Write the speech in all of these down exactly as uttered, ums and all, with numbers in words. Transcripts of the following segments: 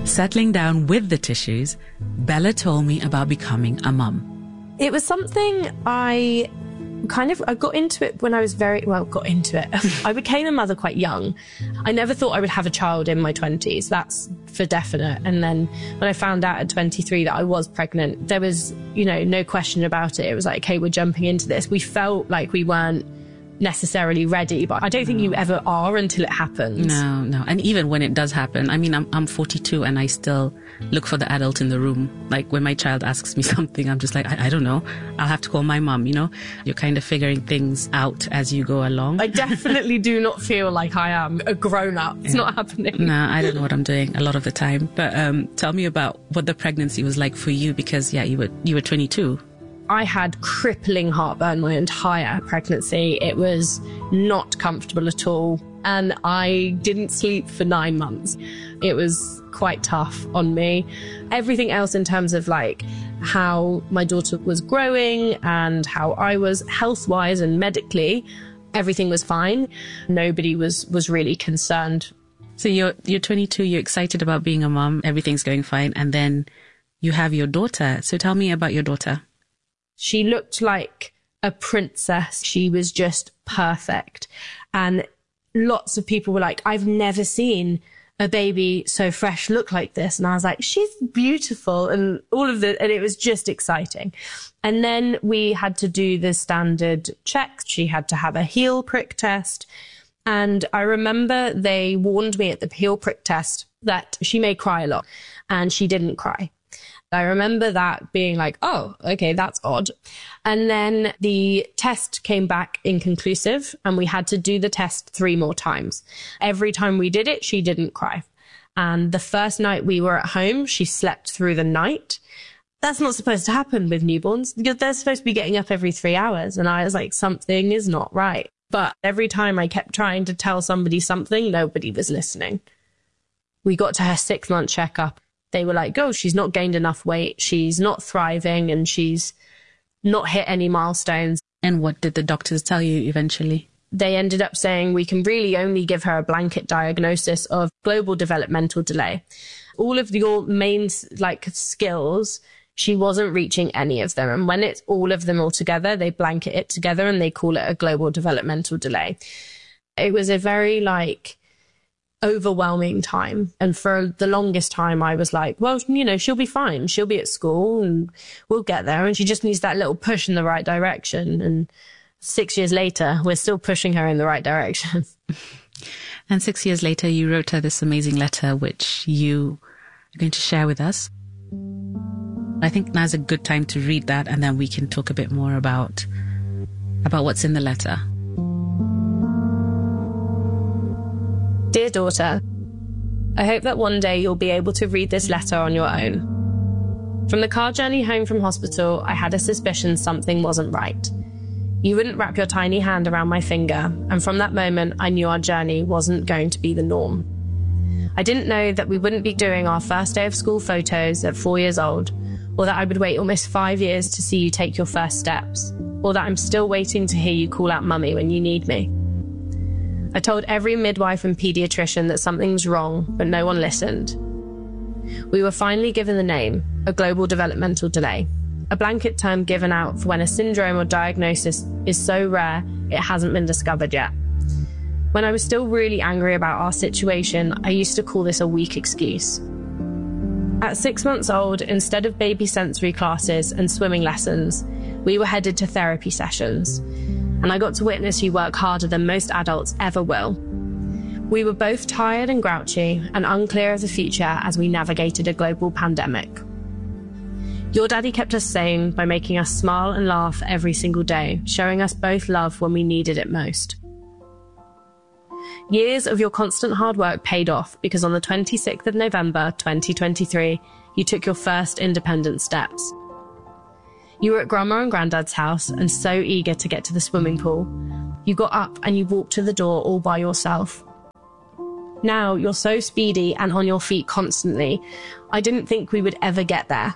Settling down with the tissues, Bella told me about becoming a mum. It was something I kind of, I got into it when I was very, well, got into it. I became a mother quite young. I never thought I would have a child in my twenties. That's for definite. And then when I found out at twenty-three that I was pregnant, there was, you know, no question about it. It was like, okay, we're jumping into this. We felt like we weren't necessarily ready, but I don't think you ever are until it happens. No, no. And even when it does happen, I mean, I'm I'm forty-two and I still look for the adult in the room. Like when my child asks me something, I'm just like, I, I don't know. I'll have to call my mum, you know? You're kind of figuring things out as you go along. I definitely do not feel like I am a grown-up. It's yeah. not happening. No, I don't know what I'm doing a lot of the time. But um, tell me about what the pregnancy was like for you, because, yeah, you were you were twenty-two. I had crippling heartburn my entire pregnancy. It was not comfortable at all. And I didn't sleep for nine months. It was quite tough on me. Everything else in terms of like how my daughter was growing and how I was health-wise and medically, everything was fine. Nobody was, was really concerned. So you're, you're twenty-two, you're excited about being a mom, everything's going fine. And then you have your daughter. So tell me about your daughter. She looked like a princess. She was just perfect. And lots of people were like, I've never seen a baby so fresh look like this. And I was like, she's beautiful. And all of the, and it was just exciting. And then we had to do the standard checks. She had to have a heel prick test. And I remember they warned me at the heel prick test that she may cry a lot, and she didn't cry. I remember that being like, oh, okay, that's odd. And then the test came back inconclusive, and we had to do the test three more times. Every time we did it, she didn't cry. And the first night we were at home, she slept through the night. That's not supposed to happen with newborns. They're supposed to be getting up every three hours. And I was like, something is not right. But every time I kept trying to tell somebody something, nobody was listening. We got to her six month checkup. They were like, oh, she's not gained enough weight, she's not thriving, and she's not hit any milestones. And what did the doctors tell you eventually? They ended up saying we can really only give her a blanket diagnosis of global developmental delay. All of your main like skills, she wasn't reaching any of them. And when it's all of them all together, they blanket it together and they call it a global developmental delay. It was a very like overwhelming time. And for the longest time, I was like, well, you know, she'll be fine. She'll be at school and we'll get there. And she just needs that little push in the right direction. And six years later, we're still pushing her in the right direction. And six years later, you wrote her this amazing letter, which you are going to share with us. I think now's a good time to read that, and then we can talk a bit more about, about what's in the letter. Dear daughter, I hope that one day you'll be able to read this letter on your own. From the car journey home from hospital, I had a suspicion something wasn't right. You wouldn't wrap your tiny hand around my finger, and from that moment, I knew our journey wasn't going to be the norm. I didn't know that we wouldn't be doing our first day of school photos at four years old, or that I would wait almost five years to see you take your first steps, or that I'm still waiting to hear you call out mummy when you need me. I told every midwife and paediatrician that something's wrong, but no one listened. We were finally given the name, a global developmental delay, a blanket term given out for when a syndrome or diagnosis is so rare it hasn't been discovered yet. When I was still really angry about our situation, I used to call this a weak excuse. At six months old, instead of baby sensory classes and swimming lessons, we were headed to therapy sessions. And I got to witness you work harder than most adults ever will. We were both tired and grouchy and unclear of the future as we navigated a global pandemic. Your daddy kept us sane by making us smile and laugh every single day, showing us both love when we needed it most. Years of your constant hard work paid off because on the twenty-sixth of November, twenty twenty-three, you took your first independent steps. You were at Grandma and Granddad's house and so eager to get to the swimming pool. You got up and you walked to the door all by yourself. Now you're so speedy and on your feet constantly. I didn't think we would ever get there.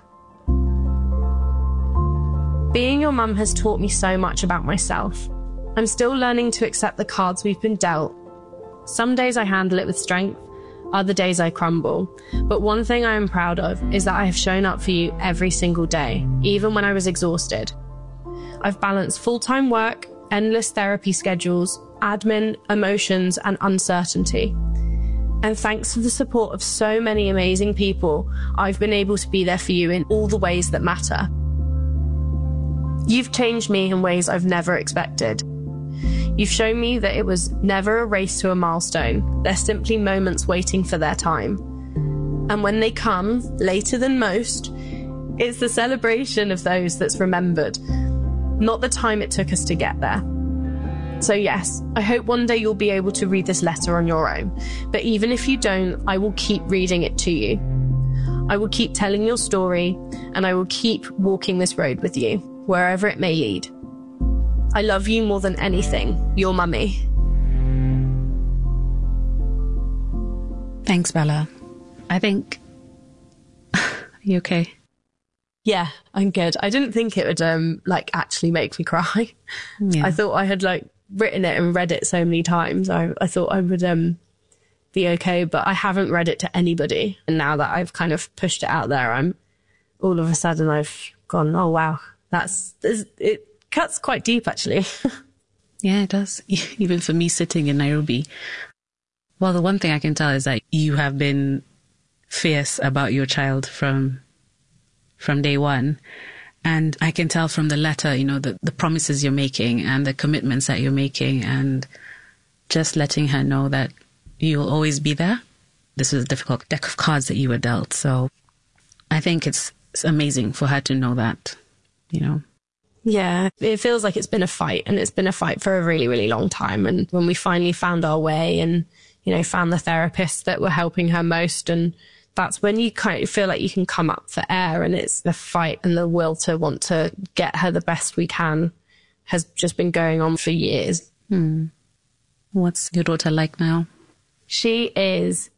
Being your mum has taught me so much about myself. I'm still learning to accept the cards we've been dealt. Some days I handle it with strength, Other days I crumble. But one thing I am proud of is that I have shown up for you every single day, even when I was exhausted. I've balanced full-time work, endless therapy schedules, admin, emotions, and uncertainty. And thanks to the support of so many amazing people, I've been able to be there for you in all the ways that matter. You've changed me in ways I've never expected. You've shown me that it was never a race to a milestone. They're simply moments waiting for their time. And when they come, later than most, it's the celebration of those that's remembered, not the time it took us to get there. So yes, I hope one day you'll be able to read this letter on your own. But even if you don't, I will keep reading it to you. I will keep telling your story, and I will keep walking this road with you, wherever it may lead. I love you more than anything, your mummy. Thanks, Bella. I think... Are you okay? Yeah, I'm good. I didn't think it would, um, like, actually make me cry. Yeah. I thought I had, like, written it and read it so many times. I, I thought I would um, be okay, but I haven't read it to anybody. And now that I've kind of pushed it out there, I'm all of a sudden I've gone, oh, wow, that's... it. Cuts quite deep, actually. Yeah, it does. Even for me sitting in Nairobi. Well, the one thing I can tell is that you have been fierce about your child from from day one. And I can tell from the letter, you know, the, the promises you're making and the commitments that you're making, and just letting her know that you'll always be there. This was a difficult deck of cards that you were dealt. So I think it's, it's amazing for her to know that, you know. Yeah, it feels like it's been a fight, and it's been a fight for a really, really long time. And when we finally found our way and, you know, found the therapists that were helping her most, and that's when you kind of feel like you can come up for air, and it's the fight and the will to want to get her the best we can has just been going on for years. Hmm. What's your daughter like now? She is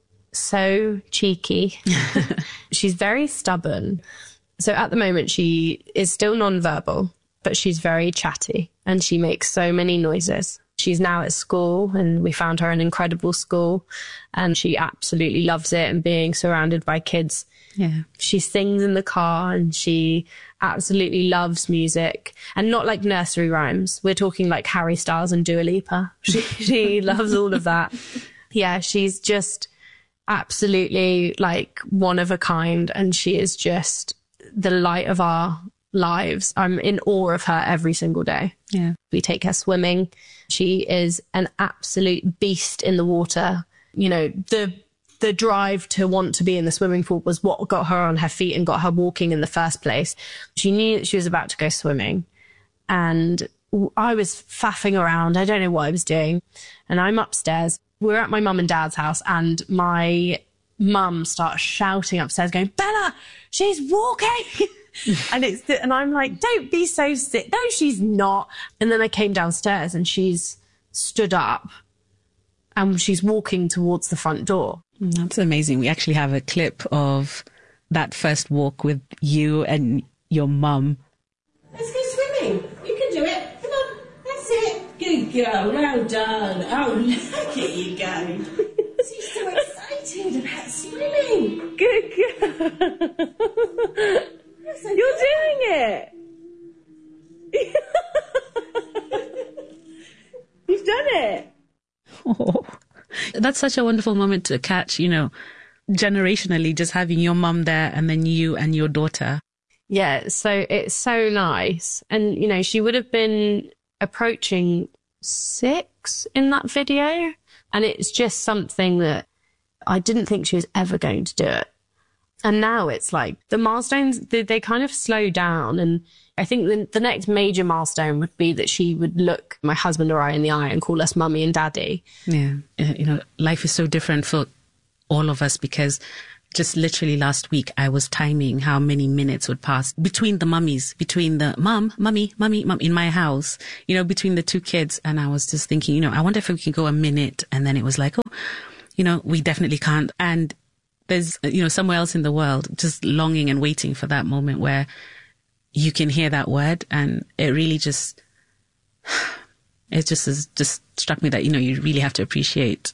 so cheeky. She's very stubborn. So at the moment, she is still nonverbal, but she's very chatty and she makes so many noises. She's now at school, and we found her an incredible school, and she absolutely loves it and being surrounded by kids. Yeah. She sings in the car, and she absolutely loves music, and not like nursery rhymes. We're talking like Harry Styles and Dua Lipa. She, she loves all of that. Yeah, she's just absolutely like one of a kind, and she is just the light of our lives. I'm in awe of her every single day. Yeah. We take her swimming. She is an absolute beast in the water. You know, the the drive to want to be in the swimming pool was what got her on her feet and got her walking in the first place. She knew that she was about to go swimming, and I was faffing around. I don't know what I was doing. And I'm upstairs. We're at my mum and dad's house, and my mum starts shouting upstairs going, Bella, she's walking. and it's and I'm like, don't be so sick. No, she's not. And then I came downstairs, and she's stood up and she's walking towards the front door. That's amazing. We actually have a clip of that first walk with you and your mum. Let's go swimming. You can do it. Come on. That's it. Good girl. Well done. Oh, look at you go. She's so excited about swimming. Good girl. So You're good. doing it. You've done it. Oh, that's such a wonderful moment to catch, you know, generationally, just having your mum there and then you and your daughter. Yeah, so it's so nice. And, you know, she would have been approaching six in that video. And it's just something that I didn't think she was ever going to do it. And now it's like the milestones, they, they kind of slow down. And I think the, the next major milestone would be that she would look my husband or I in the eye and call us mummy and daddy. Yeah. You know, life is so different for all of us, because just literally last week, I was timing how many minutes would pass between the mummies, between the mum, mummy, mummy, mum in my house, you know, between the two kids. And I was just thinking, you know, I wonder if we can go a minute. And then it was like, oh, you know, we definitely can't. And there's, you know, somewhere else in the world, just longing and waiting for that moment where you can hear that word. And it really just, it just has just struck me that, you know, you really have to appreciate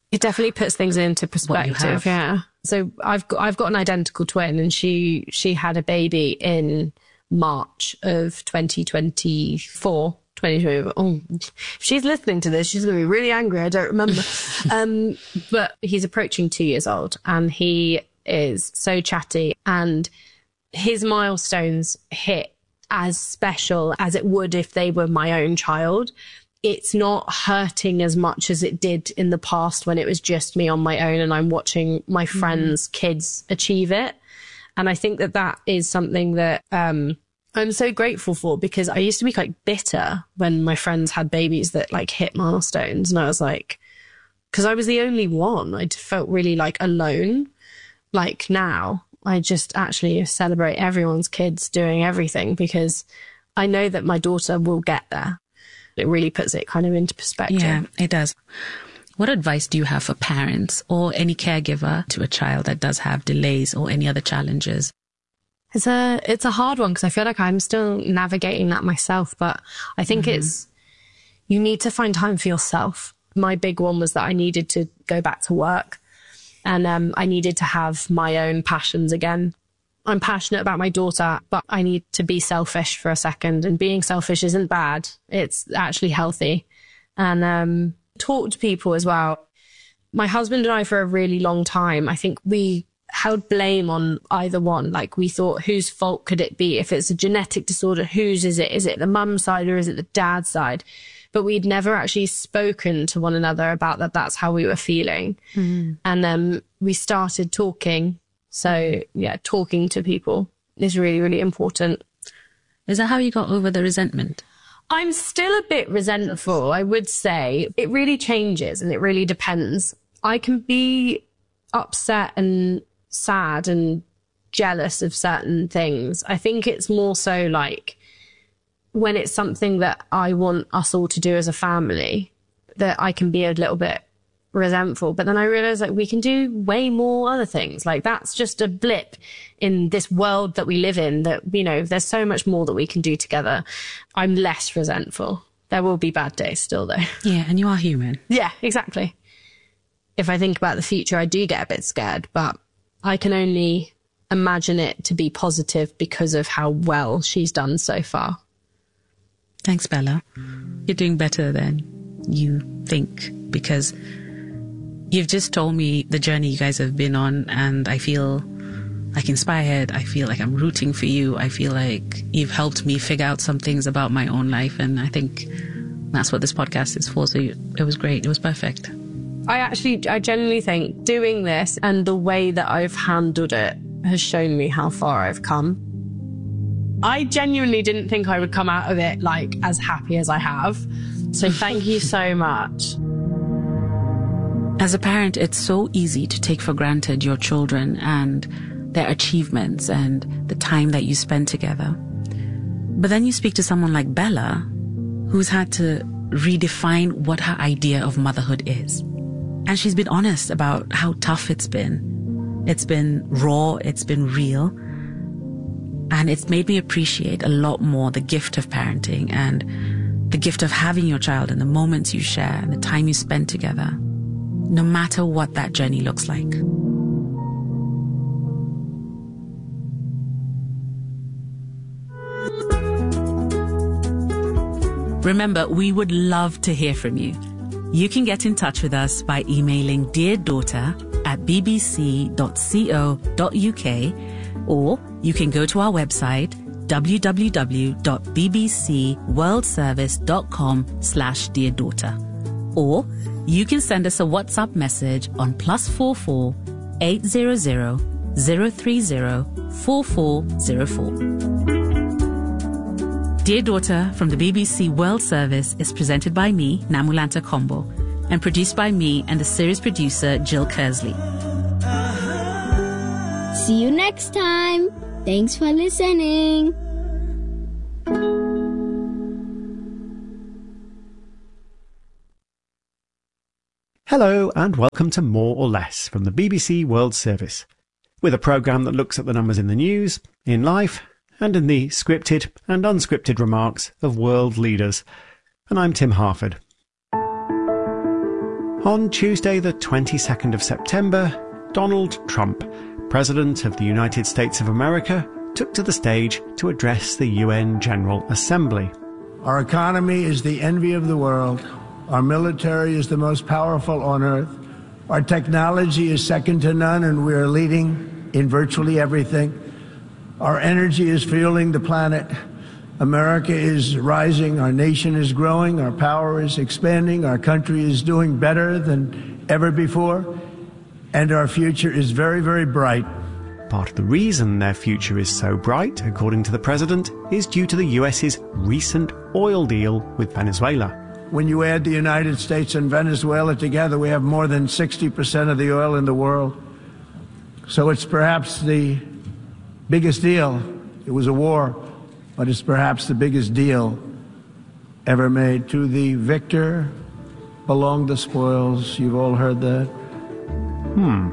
It definitely puts things into perspective. Yeah. So I've got, I've got an identical twin, and she, she had a baby in March of twenty twenty-four. twenty twenty-four. Oh, if she's listening to this, she's going to be really angry. I don't remember. um, but he's approaching two years old, and he is so chatty, and his milestones hit as special as it would if they were my own child. It's not hurting as much as it did in the past when it was just me on my own and I'm watching my friends' mm. kids achieve it. And I think that that is something that um, I'm so grateful for, because I used to be quite bitter when my friends had babies that like hit milestones. And I was like, because I was the only one, I felt really like alone. Like now, I just actually celebrate everyone's kids doing everything, because I know that my daughter will get there. It really puts it kind of into perspective. Yeah, it does. What advice do you have for parents or any caregiver to a child that does have delays or any other challenges? It's a, it's a hard one, because I feel like I'm still navigating that myself. But I think mm-hmm. it's, you need to find time for yourself. My big one was that I needed to go back to work, and um, I needed to have my own passions again. I'm passionate about my daughter, but I need to be selfish for a second. And being selfish isn't bad. It's actually healthy. And um, talk to people as well. My husband and I, for a really long time, I think we held blame on either one. Like, we thought, whose fault could it be? If it's a genetic disorder, whose is it? Is it the mum side or is it the dad side? But we'd never actually spoken to one another about that. That's how we were feeling. Mm. And then um, we started talking. So, yeah, talking to people is really, really important. Is that how you got over the resentment? I'm still a bit resentful, I would say. It really changes and it really depends. I can be upset and sad and jealous of certain things. I think it's more so like when it's something that I want us all to do as a family, that I can be a little bit resentful. But then I realized like we can do way more other things. Like, that's just a blip in this world that we live in, that, you know, there's so much more that we can do together. I'm less resentful. There will be bad days still though. Yeah, and you are human. Yeah, exactly. If I think about the future, I do get a bit scared, but I can only imagine it to be positive because of how well she's done so far. Thanks, Bella. You're doing better than you think, because you've just told me the journey you guys have been on, and I feel like inspired. I feel like I'm rooting for you. I feel like you've helped me figure out some things about my own life, and I think that's what this podcast is for. So you, it was great. It was perfect. I actually, I genuinely think doing this and the way that I've handled it has shown me how far I've come. I genuinely didn't think I would come out of it like as happy as I have. So thank you so much. As a parent, it's so easy to take for granted your children and their achievements and the time that you spend together. But then you speak to someone like Bella, who's had to redefine what her idea of motherhood is. And she's been honest about how tough it's been. It's been raw, it's been real. And it's made me appreciate a lot more the gift of parenting and the gift of having your child and the moments you share and the time you spend together, no matter what that journey looks like. Remember, we would love to hear from you. You can get in touch with us by emailing deardaughter at b b c dot co dot u k, or you can go to our website w w w dot b b c world service dot com slash deardaughter. Or you can send us a WhatsApp message on plus four four eight zero zero zero three zero four four zero four. Dear Daughter from the B B C World Service is presented by me, Namulanta Kombo, and produced by me and the series producer, Jill Kersley. See you next time. Thanks for listening. Hello and welcome to More or Less from the B B C World Service, with a programme that looks at the numbers in the news, in life, and in the scripted and unscripted remarks of world leaders. And I'm Tim Harford. On Tuesday, the twenty-second of September, Donald Trump, President of the United States of America, took to the stage to address the U N General Assembly. Our economy is the envy of the world. Our military is the most powerful on earth. Our technology is second to none, and we are leading in virtually everything. Our energy is fueling the planet. America is rising, our nation is growing, our power is expanding, our country is doing better than ever before, and our future is very, very bright. Part of the reason their future is so bright, according to the president, is due to the US's recent oil deal with Venezuela. When you add the United States and Venezuela together, we have more than sixty percent of the oil in the world. So it's perhaps the biggest deal. It was a war, but it's perhaps the biggest deal ever made. To the victor belong the spoils. You've all heard that. Hmm.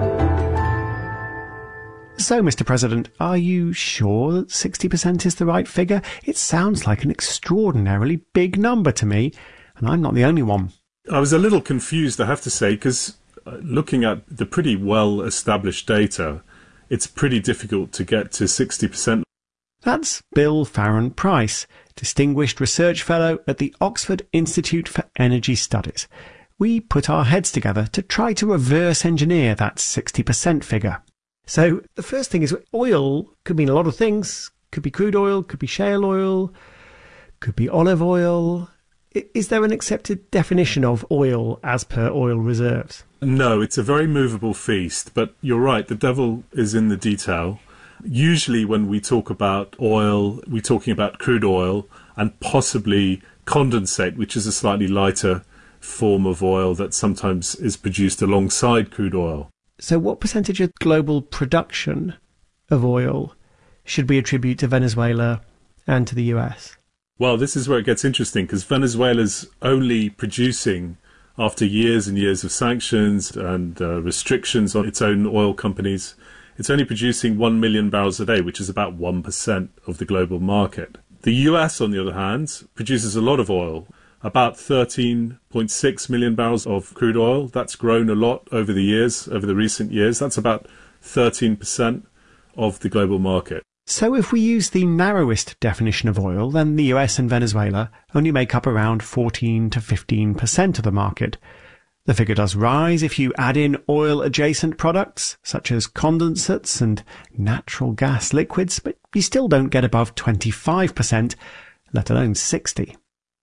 So, Mister President, are you sure that sixty percent is the right figure? It sounds like an extraordinarily big number to me, and I'm not the only one. I was a little confused, I have to say, because looking at the pretty well-established data, it's pretty difficult to get to sixty percent. That's Bill Farron Price, Distinguished Research Fellow at the Oxford Institute for Energy Studies. We put our heads together to try to reverse engineer that sixty percent figure. So the first thing is, oil could mean a lot of things. Could be crude oil, could be shale oil, could be olive oil. Is there an accepted definition of oil as per oil reserves? No, it's a very movable feast, but you're right, the devil is in the detail. Usually when we talk about oil, we're talking about crude oil and possibly condensate, which is a slightly lighter form of oil that sometimes is produced alongside crude oil. So what percentage of global production of oil should we attribute to Venezuela and to the U S? Well, this is where it gets interesting, because Venezuela's only producing, after years and years of sanctions and uh, restrictions on its own oil companies, it's only producing one million barrels a day, which is about one percent of the global market. The U S, on the other hand, produces a lot of oil, about thirteen point six million barrels of crude oil. That's grown a lot over the years, over the recent years. That's about thirteen percent of the global market. So if we use the narrowest definition of oil, then the U S and Venezuela only make up around fourteen to fifteen percent of the market. The figure does rise if you add in oil-adjacent products, such as condensates and natural gas liquids, but you still don't get above twenty-five percent, let alone sixty.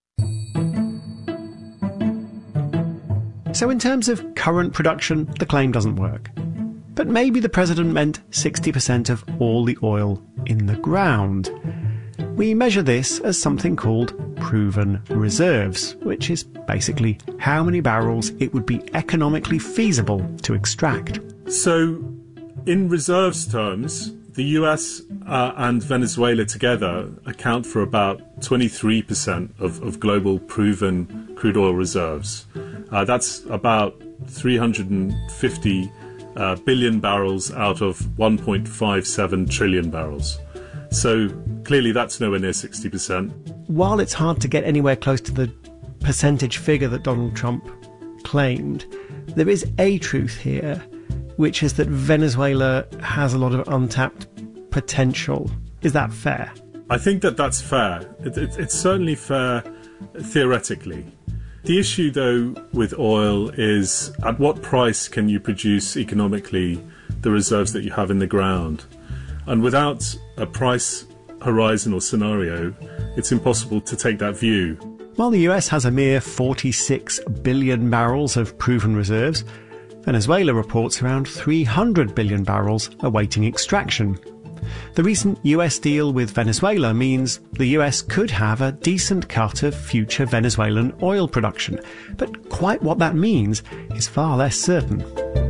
So in terms of current production, the claim doesn't work. But maybe the president meant sixty percent of all the oil in the ground. We measure this as something called proven reserves, which is basically how many barrels it would be economically feasible to extract. So, in reserves terms, the U S uh, and Venezuela together account for about twenty-three percent of, of global proven crude oil reserves. Uh, that's about three hundred fifty uh, billion barrels out of one point five seven trillion barrels. So clearly that's nowhere near sixty percent. While it's hard to get anywhere close to the percentage figure that Donald Trump claimed, there is a truth here, which is that Venezuela has a lot of untapped potential. Is that fair? I think that that's fair. It, it, it's certainly fair theoretically. The issue, though, with oil is at what price can you produce economically the reserves that you have in the ground? And without a price horizon or scenario, it's impossible to take that view. While the U S has a mere forty-six billion barrels of proven reserves, Venezuela reports around three hundred billion barrels awaiting extraction. The recent U S deal with Venezuela means the U S could have a decent cut of future Venezuelan oil production, but quite what that means is far less certain.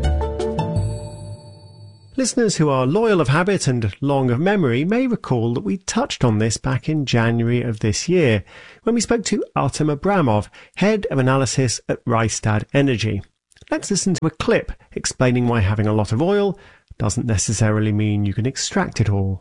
Listeners who are loyal of habit and long of memory may recall that we touched on this back in January of this year, when we spoke to Artem Abramov, Head of Analysis at Rystad Energy. Let's listen to a clip explaining why having a lot of oil doesn't necessarily mean you can extract it all.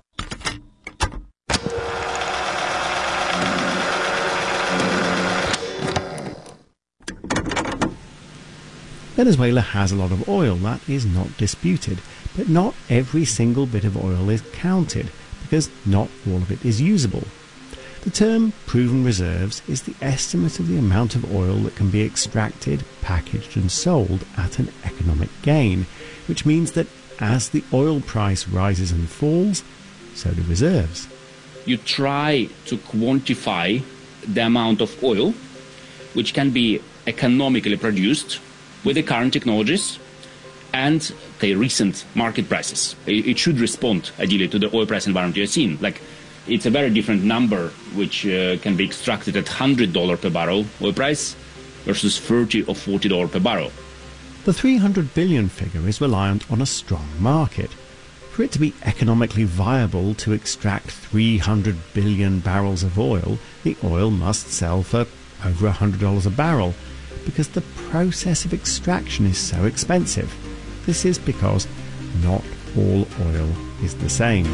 Venezuela has a lot of oil, that is not disputed, but not every single bit of oil is counted, because not all of it is usable. The term proven reserves is the estimate of the amount of oil that can be extracted, packaged and sold at an economic gain, which means that as the oil price rises and falls, so do reserves. You try to quantify the amount of oil which can be economically produced with the current technologies and the recent market prices. It should respond ideally to the oil price environment you're seeing. Like, it's a very different number which uh, can be extracted at one hundred dollars per barrel oil price versus thirty or forty dollars per barrel. The three hundred billion figure is reliant on a strong market. For it to be economically viable to extract three hundred billion barrels of oil, the oil must sell for over one hundred dollars a barrel, because the process of extraction is so expensive. This is because not all oil is the same.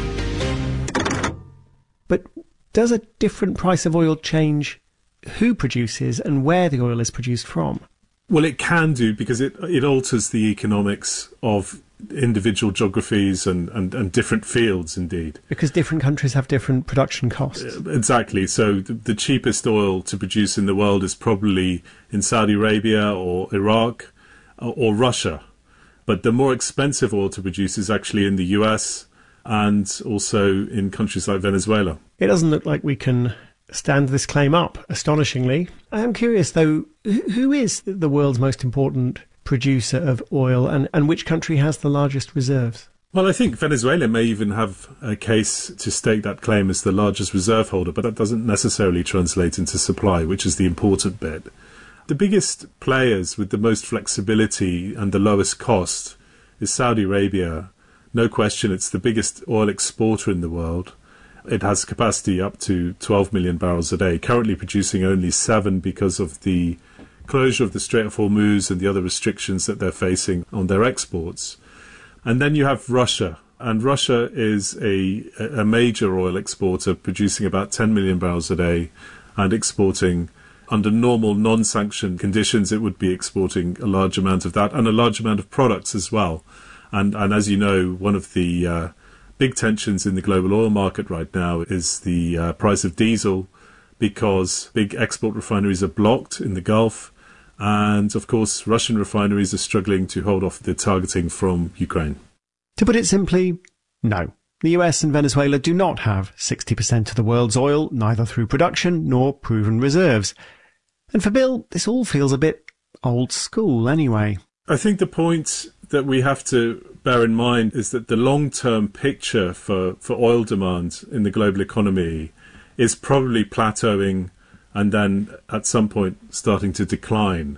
But does a different price of oil change who produces and where the oil is produced from? Well, it can do, because it it alters the economics of individual geographies and, and, and different fields, indeed. Because different countries have different production costs. Exactly. So the, the cheapest oil to produce in the world is probably in Saudi Arabia or Iraq or, or Russia. But the more expensive oil to produce is actually in the U S and also in countries like Venezuela. It doesn't look like we can stand this claim up, astonishingly. I am curious, though, who is the world's most important producer of oil, and, and which country has the largest reserves? Well, I think Venezuela may even have a case to stake that claim as the largest reserve holder, but that doesn't necessarily translate into supply, which is the important bit. The biggest players with the most flexibility and the lowest cost is Saudi Arabia. No question, it's the biggest oil exporter in the world. It has capacity up to twelve million barrels a day, currently producing only seven because of the closure of the Strait of Hormuz and the other restrictions that they're facing on their exports. And then you have Russia, and Russia is a, a major oil exporter, producing about ten million barrels a day and exporting, under normal non-sanctioned conditions, it would be exporting a large amount of that and a large amount of products as well. And, and as you know, one of the uh, big tensions in the global oil market right now is the uh, price of diesel, because big export refineries are blocked in the Gulf. And, of course, Russian refineries are struggling to hold off the targeting from Ukraine. To put it simply, no. The U S and Venezuela do not have sixty percent of the world's oil, neither through production nor proven reserves. And for Bill, this all feels a bit old school anyway. I think the point that we have to bear in mind is that the long-term picture for, for oil demand in the global economy is probably plateauing and then at some point starting to decline.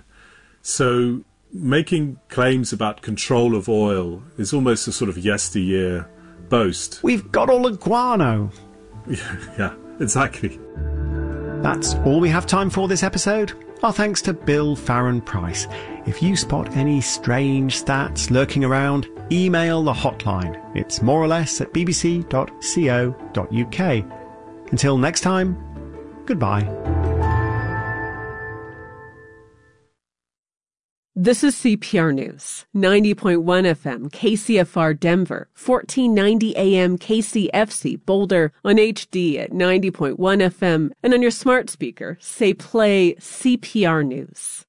So making claims about control of oil is almost a sort of yesteryear boast. We've got all the guano. Yeah, exactly. That's all we have time for this episode. Our thanks to Bill Farron Price. If you spot any strange stats lurking around, email the hotline. It's more or less at b b c dot co dot u k. Until next time, goodbye. This is C P R News, ninety point one F M, K C F R Denver, fourteen ninety A M K C F C Boulder, on H D at ninety point one F M, and on your smart speaker, say play C P R News.